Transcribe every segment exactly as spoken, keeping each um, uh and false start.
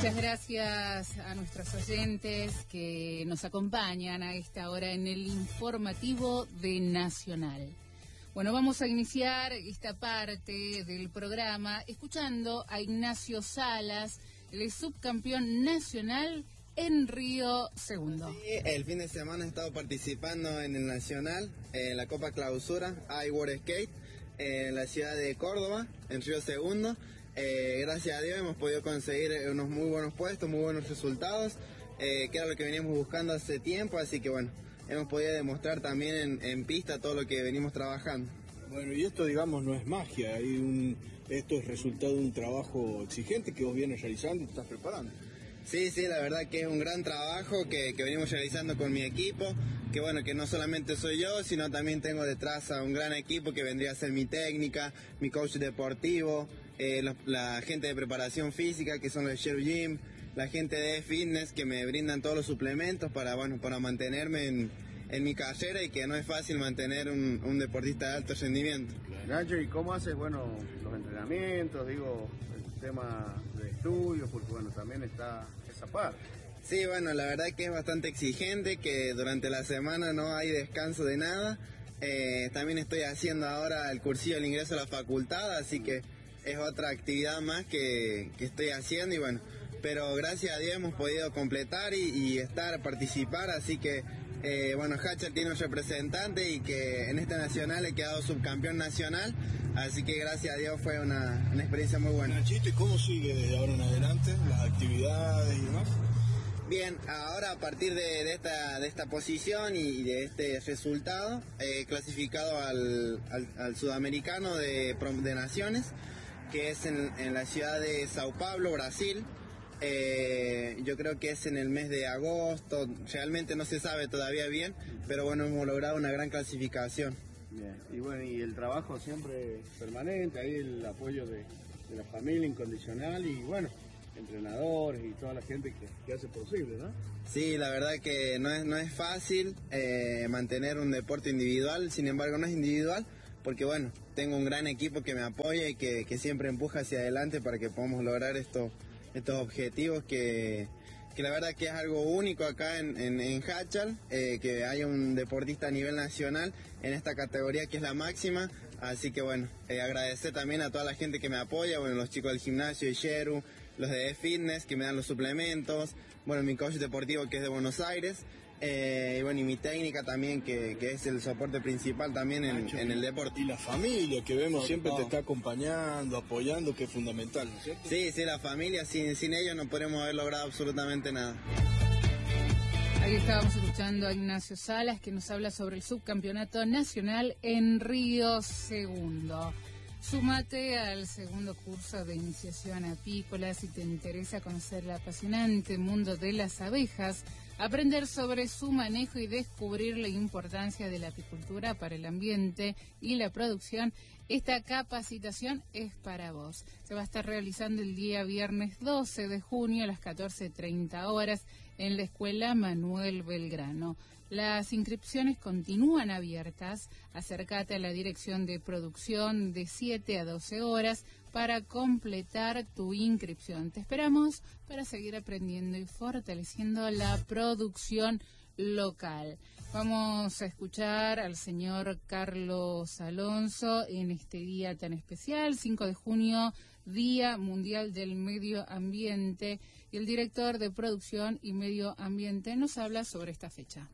Muchas gracias a nuestros oyentes que nos acompañan a esta hora en el informativo de Nacional. Bueno, vamos a iniciar esta parte del programa escuchando a Ignacio Salas, el subcampeón nacional en Río Segundo. Sí, el fin de semana he estado participando en el Nacional, en la Copa Clausura, iWorld Skate, en la ciudad de Córdoba, en Río Segundo. Eh, gracias a Dios hemos podido conseguir unos muy buenos puestos, muy buenos resultados, eh, que era lo que veníamos buscando hace tiempo, así que bueno, hemos podido demostrar también en, en pista todo lo que venimos trabajando. Bueno, y esto, digamos, no es magia, hay un, esto es resultado de un trabajo exigente que vos vienes realizando y te estás preparando. Sí, sí, la verdad que es un gran trabajo que, que venimos realizando con mi equipo, que bueno, que no solamente soy yo, sino también tengo detrás a un gran equipo que vendría a ser mi técnica, mi coach deportivo, eh, la, la gente de preparación física, que son los Share Gym, la gente de fitness, que me brindan todos los suplementos para, bueno, para mantenerme en, en mi carrera, y que no es fácil mantener un, un deportista de alto rendimiento. Nacho, ¿y cómo haces, bueno, los entrenamientos, digo, el tema de estudios, porque bueno, también está esa parte? Sí, bueno, la verdad que es bastante exigente, que durante la semana no hay descanso de nada. Eh, también estoy haciendo ahora el cursillo del ingreso a la facultad, así que es otra actividad más que, que estoy haciendo, y bueno, pero gracias a Dios hemos podido completar y, y estar, participar, así que eh, bueno, Hatchel tiene un representante y que en este nacional he quedado subcampeón nacional, así que gracias a Dios fue una, una experiencia muy buena. Nachito, ¿y cómo sigue desde ahora en adelante las actividades y demás? Bien, ahora a partir de, de, esta, de esta posición y de este resultado, he clasificado al, al, al sudamericano de, de naciones, que es en, en la ciudad de Sao Paulo, Brasil. Eh, yo creo que es en el mes de agosto, realmente no se sabe todavía bien, pero bueno, hemos logrado una gran clasificación. Bien, y bueno, y el trabajo siempre permanente, ahí el apoyo de, de la familia incondicional y bueno, entrenadores y toda la gente que, que hace posible, ¿no? Sí, la verdad que no es, no es fácil eh, mantener un deporte individual, sin embargo no es individual, porque bueno, tengo un gran equipo que me apoya y que, que siempre empuja hacia adelante para que podamos lograr esto, estos objetivos que, que la verdad que es algo único acá en, en, en Hatchel, eh, que haya un deportista a nivel nacional en esta categoría que es la máxima, así que bueno, eh, agradecer también a toda la gente que me apoya, bueno, los chicos del gimnasio y Sheru, los de fitness que me dan los suplementos, bueno, mi coach deportivo que es de Buenos Aires, eh, y bueno, y mi técnica también que, que es el soporte principal también en, Nacho, en el deporte. Y la familia que vemos siempre te está acompañando, apoyando, que es fundamental, ¿no es cierto? Sí, sí, la familia, sin, sin ellos no podremos haber logrado absolutamente nada. Ahí estábamos escuchando a Ignacio Salas, que nos habla sobre el subcampeonato nacional en Río Segundo. Súmate al segundo curso de iniciación apícola si te interesa conocer el apasionante mundo de las abejas, aprender sobre su manejo y descubrir la importancia de la apicultura para el ambiente y la producción. Esta capacitación es para vos. Se va a estar realizando el día viernes doce de junio a las catorce treinta horas en la Escuela Manuel Belgrano. Las inscripciones continúan abiertas. Acércate a la dirección de producción de siete a doce horas para completar tu inscripción. Te esperamos para seguir aprendiendo y fortaleciendo la producción local. Vamos a escuchar al señor Carlos Alonso en este día tan especial, cinco de junio, Día Mundial del Medio Ambiente, y el director de Producción y Medio Ambiente nos habla sobre esta fecha.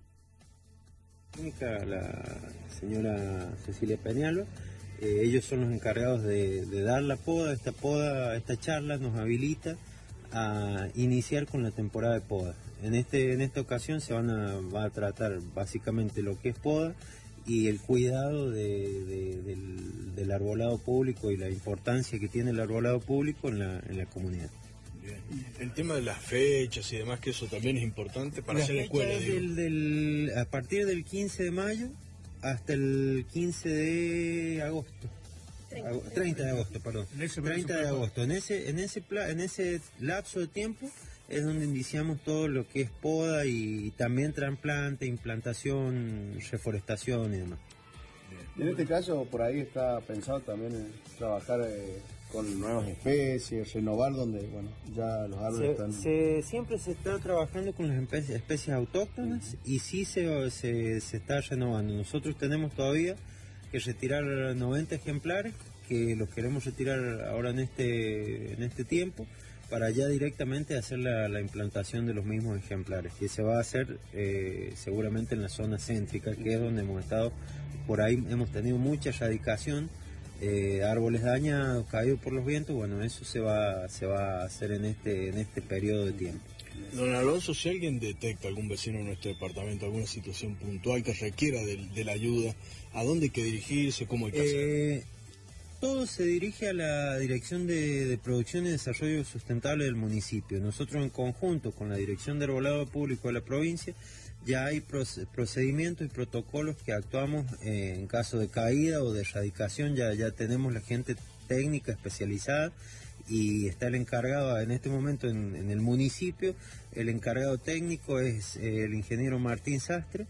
La señora Cecilia Peñalo, eh, ellos son los encargados de, de dar la poda. Esta poda, esta charla nos habilita a iniciar con la temporada de poda. En este en esta ocasión se van a, va a tratar básicamente lo que es poda y el cuidado de, de, del, del arbolado público y la importancia que tiene el arbolado público en la, en la comunidad. Bien. El tema de las fechas y demás, que eso también es importante para la hacer la escuela. Del, del, a partir del quince de mayo hasta el quince de agosto. treinta de agosto, perdón. treinta de agosto. En ese, en ese pla, en ese lapso de tiempo es donde iniciamos todo lo que es poda y también trasplante, implantación, reforestación y demás. En este caso, por ahí está pensado también en trabajar eh, con nuevas especies, renovar donde, bueno, ya los árboles se, están... Se, siempre se está trabajando con las especies, especies autóctonas uh-huh. y sí se, se, se está renovando. Nosotros tenemos todavía que retirar noventa ejemplares, que los queremos retirar ahora en este, en este tiempo, para ya directamente hacer la, la implantación de los mismos ejemplares, que se va a hacer eh, seguramente en la zona céntrica, que es donde hemos estado. Por ahí hemos tenido mucha erradicación, eh, árboles dañados, caídos por los vientos. Bueno, eso se va, se va a hacer en este, en este periodo de tiempo. Don Alonso, si alguien detecta, algún vecino de nuestro departamento, alguna situación puntual que requiera de, de la ayuda, ¿a dónde hay que dirigirse? ¿Cómo hay que eh, hacer? Todo se dirige a la Dirección de, de Producción y Desarrollo Sustentable del municipio. Nosotros en conjunto con la Dirección de Arbolado Público de la provincia ya hay procedimientos y protocolos que actuamos eh, en caso de caída o de erradicación. Ya, ya tenemos la gente técnica especializada y está el encargado en este momento en, en el municipio. El encargado técnico es eh, el ingeniero Martín Sastre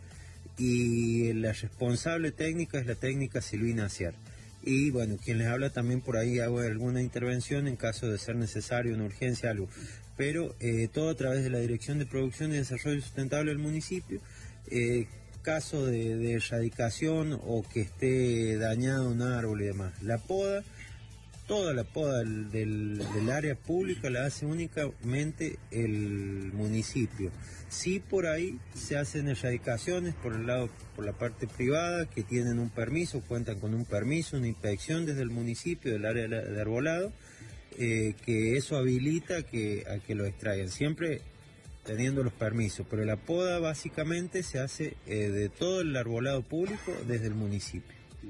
y la responsable técnica es la técnica Silvina Aciar. Y bueno, quien les habla también por ahí hago alguna intervención en caso de ser necesario, una urgencia, algo. Pero eh, todo a través de la Dirección de Producción y Desarrollo Sustentable del municipio. Eh, caso de, de erradicación o que esté dañado un árbol y demás. La poda, toda la poda del, del, del área pública la hace únicamente el municipio. Sí, por ahí se hacen erradicaciones por el lado, por la parte privada, que tienen un permiso, cuentan con un permiso, una inspección desde el municipio del área de arbolado, eh, que eso habilita que, a que lo extraigan, siempre teniendo los permisos, pero la poda básicamente se hace eh, de todo el arbolado público desde el municipio.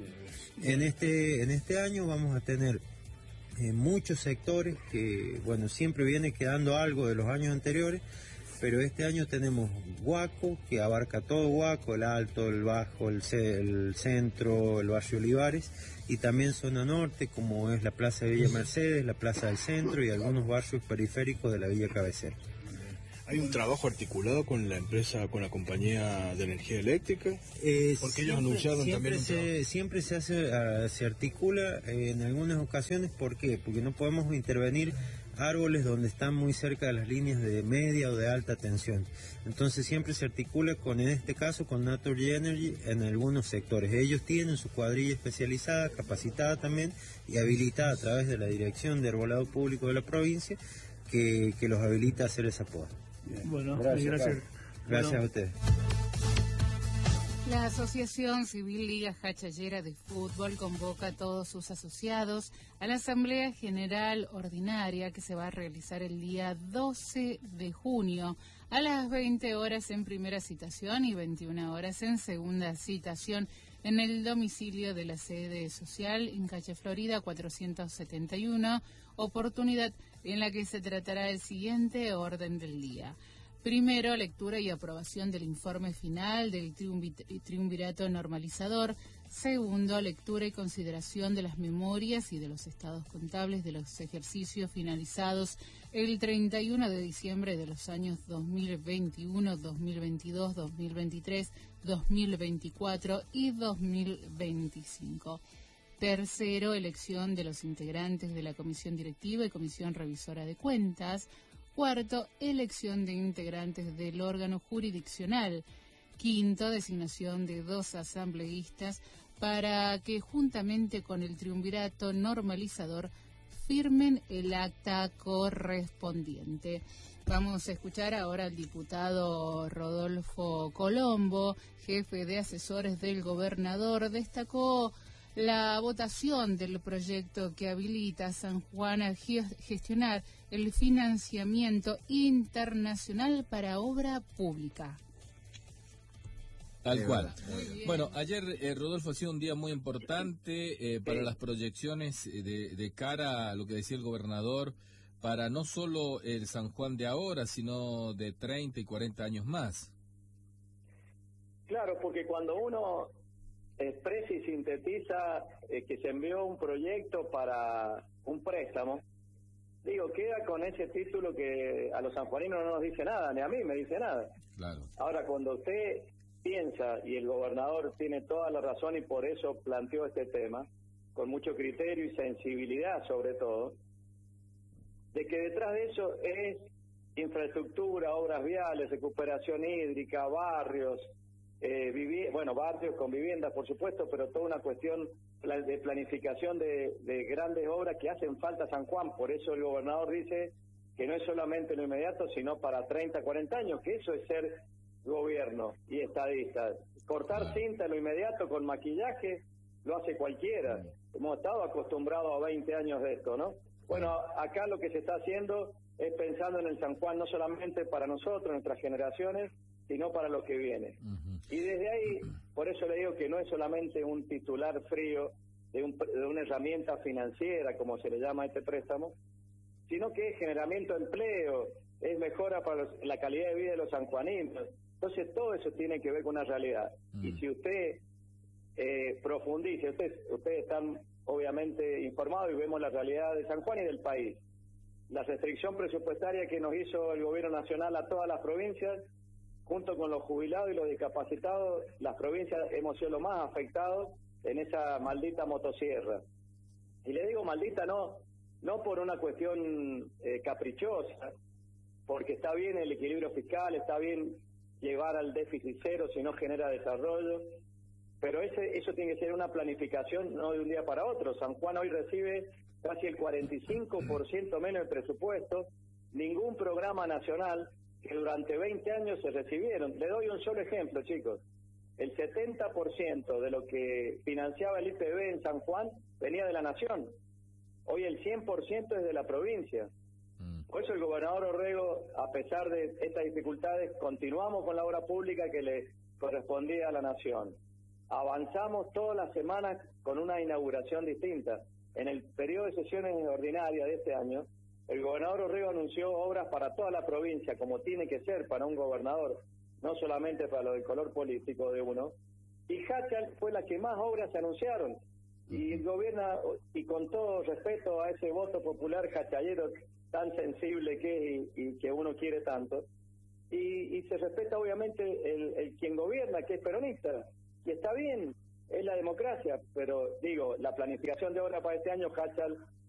En este, en este año vamos a tener eh, muchos sectores que, bueno, siempre viene quedando algo de los años anteriores, pero este año tenemos Huaco, que abarca todo Huaco, el Alto, el Bajo, el, ce el Centro, el Barrio Olivares, y también zona norte, como es la Plaza de Villa Mercedes, la Plaza del Centro y algunos barrios periféricos de la Villa Cabecera. ¿Hay un trabajo articulado con la empresa, con la compañía de energía eléctrica? Eh, Porque siempre, ellos anunciaron siempre también un se, Siempre se hace, uh, se articula eh, en algunas ocasiones. ¿Por qué? Porque no podemos intervenir árboles donde están muy cerca de las líneas de media o de alta tensión. Entonces siempre se articula con, en este caso, con Naturgy Energy en algunos sectores. Ellos tienen su cuadrilla especializada, capacitada también y habilitada a través de la Dirección de Arbolado Público de la provincia, que, que los habilita a hacer esa poda. Bien. Bueno, gracias. Gracias, gracias bueno. a ustedes. La Asociación Civil Liga Jachallera de Fútbol convoca a todos sus asociados a la Asamblea General Ordinaria que se va a realizar el día doce de junio a las veinte horas en primera citación y veintiuna horas en segunda citación en el domicilio de la sede social en calle Florida cuatrocientos setenta y uno, oportunidad en la que se tratará el siguiente orden del día. Primero, lectura y aprobación del informe final del triunvirato normalizador. Segundo, lectura y consideración de las memorias y de los estados contables de los ejercicios finalizados el treinta y uno de diciembre de los años dos mil veintiuno, dos mil veintidós, dos mil veintitrés, dos mil veinticuatro y dos mil veinticinco. Tercero, elección de los integrantes de la Comisión Directiva y Comisión Revisora de Cuentas. Cuarto, elección de integrantes del órgano jurisdiccional. Quinto, designación de dos asambleístas para que juntamente con el triunvirato normalizador firmen el acta correspondiente. Vamos a escuchar ahora al diputado Rodolfo Colombo, jefe de asesores del gobernador. Destacó la votación del proyecto que habilita a San Juan a gestionar el financiamiento internacional para obra pública. Tal cual. Bueno, ayer, eh, Rodolfo, ha sido un día muy importante eh, para las proyecciones de, de cara a lo que decía el gobernador, para no solo el San Juan de ahora, sino de treinta y cuarenta años más. Claro, porque cuando uno expresa y sintetiza eh, que se envió un proyecto para un préstamo, digo, queda con ese título que a los sanjuaninos no nos dice nada, ni a mí me dice nada. Claro. Ahora, cuando usted piensa, y el gobernador tiene toda la razón y por eso planteó este tema, con mucho criterio y sensibilidad sobre todo, de que detrás de eso es infraestructura, obras viales, recuperación hídrica, barrios, eh, vivi bueno, barrios con viviendas, por supuesto, pero toda una cuestión de planificación de, de grandes obras que hacen falta a San Juan. Por eso el gobernador dice que no es solamente lo inmediato, sino para treinta, cuarenta años, que eso es ser gobierno y estadista. Cortar cinta en lo inmediato con maquillaje lo hace cualquiera. Hemos estado acostumbrados a veinte años de esto, ¿no? Bueno, acá lo que se está haciendo es pensando en el San Juan no solamente para nosotros, nuestras generaciones, sino para lo que viene. Uh-huh. Y desde ahí, por eso le digo que no es solamente un titular frío de, un, de una herramienta financiera, como se le llama a este préstamo, sino que es generamiento de empleo, es mejora para los, la calidad de vida de los sanjuaninos. Entonces todo eso tiene que ver con una realidad. Uh-huh. Y si usted eh, profundiza, ustedes, ustedes están obviamente informados y vemos la realidad de San Juan y del país. La restricción presupuestaria que nos hizo el gobierno nacional a todas las provincias, junto con los jubilados y los discapacitados, las provincias hemos sido los más afectados en esa maldita motosierra. Y le digo maldita no, no por una cuestión eh, caprichosa, porque está bien el equilibrio fiscal, está bien llevar al déficit cero si no genera desarrollo, pero ese eso tiene que ser una planificación no de un día para otro. San Juan hoy recibe casi el cuarenta y cinco por ciento menos de presupuesto, ningún programa nacional que durante veinte años se recibieron. Le doy un solo ejemplo, chicos. El setenta por ciento de lo que financiaba el I P B en San Juan venía de la nación. Hoy el cien por ciento es de la provincia. Por eso el gobernador Orrego, a pesar de estas dificultades, continuamos con la obra pública que le correspondía a la nación. Avanzamos todas las semanas con una inauguración distinta. En el periodo de sesiones ordinarias de este año, el gobernador Orrego anunció obras para toda la provincia, como tiene que ser para un gobernador, no solamente para lo del color político de uno. Y Hachal fue la que más obras se anunciaron. Y gobierna, y con todo respeto a ese voto popular hachalero tan sensible que es y, y que uno quiere tanto, y, y se respeta obviamente el, el quien gobierna, que es peronista, y está bien, es la democracia, pero digo, la planificación de obra para este año, Hachal